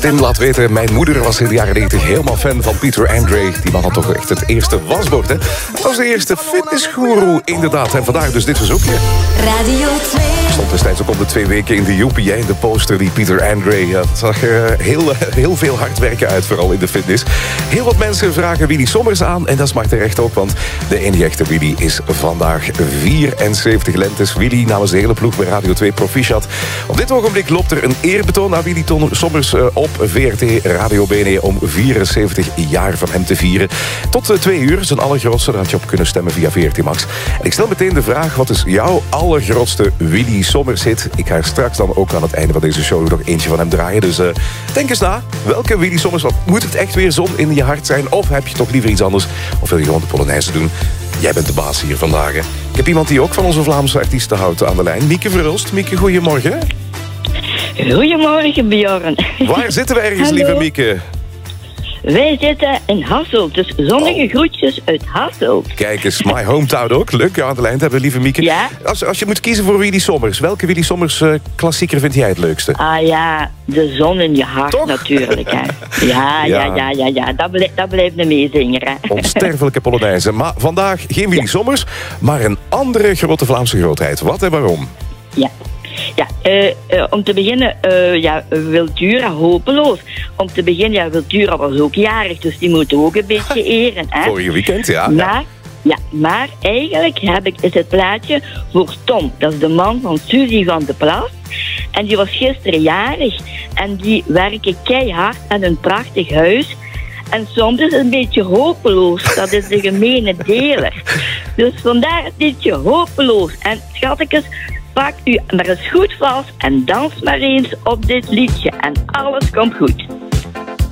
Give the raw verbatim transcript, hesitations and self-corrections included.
Tim laat weten, mijn moeder was in de jaren negentig helemaal fan van Peter Andre. Die man had toch echt het eerste wasbord, hè? Dat was de eerste fitnessgoeroe, inderdaad. En vandaag dus dit verzoekje. Radio twee. Stond destijds ook om de twee weken in de Joepie, in de poster, die Peter Andre. Ja, dat zag er heel, heel veel hard werken uit, vooral in de fitness. Heel wat mensen vragen Willy Sommers aan. En dat is maar terecht ook, want de enige echte Willy is vandaag vierenzeventig lentes. Willy namens de hele ploeg bij Radio twee Proficiat. Op dit ogenblik loopt er een eerbetoon aan Willy Sommers op V R T Radio B N E om vierenzeventig jaar van hem te vieren. Tot twee uur, zijn allergrootste. Daar had je op kunnen stemmen via V R T Max. En ik stel meteen de vraag, wat is jouw allergrootste Willy Sommers hit? Ik ga straks dan ook aan het einde van deze show nog eentje van hem draaien. Dus uh, denk eens na. Welke Willy Sommers? Wat, moet het echt weer zon in je hart zijn? Of heb je toch liever iets anders? Of wil je gewoon de Polonaise doen? Jij bent de baas hier vandaag. Hè? Ik heb iemand die ook van onze Vlaamse artiesten houdt aan de lijn. Mieke Verhulst. Mieke, goedemorgen. Goedemorgen, Bjorn. Waar zitten we ergens, lieve Mieke? Wij zitten in Hasselt, dus zonnige oh. groetjes uit Hasselt. Kijk eens, my hometown ook. Leuk jou aan de lijn te hebben, lieve Mieke. Ja? Als, als je moet kiezen voor Willy Sommers, welke Willy Sommers uh, klassieker vind jij het leukste? Ah ja, de zon in je hart. Toch? Natuurlijk. Hè. Ja, ja, ja, ja, ja, ja. Dat, blijft, dat blijft een meezinger. Hè. Onsterfelijke Polonaise. Maar vandaag geen Willy ja. Sommers, maar een andere grote Vlaamse grootheid. Wat en waarom? Ja. Ja, uh, uh, om te beginnen, uh, ja, Wiltura, hopeloos. Om te beginnen, ja, Wiltura was ook jarig, dus die moeten ook een beetje eren. Hè? Vorige weekend, ja. Maar, ja, maar eigenlijk heb ik, is het plaatje voor Tom. Dat is de man van Suzy van de Plas. En die was gisteren jarig. En die werken keihard aan een prachtig huis. En soms is het een beetje hopeloos. Dat is de gemene deler. Dus vandaar het liedje hopeloos. En schattekes, pak u maar eens goed vast en dans maar eens op dit liedje. En alles komt goed.